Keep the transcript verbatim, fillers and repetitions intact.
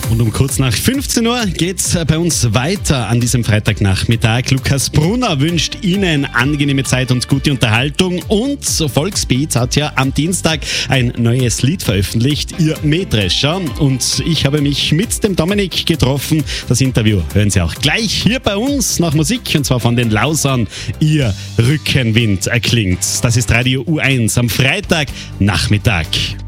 Und um kurz nach fünfzehn Uhr geht's bei uns weiter an diesem Freitagnachmittag. Lukas Brunner wünscht Ihnen angenehme Zeit und gute Unterhaltung. Und Volksbeat hat ja am Dienstag ein neues Lied veröffentlicht, ihr Mähdrescher. Und ich habe mich mit dem Dominik getroffen. Das Interview hören Sie auch gleich hier bei uns nach Musik, und zwar von den Lausern. Ihr Rückenwind erklingt. Das ist Radio U eins am Freitagnachmittag.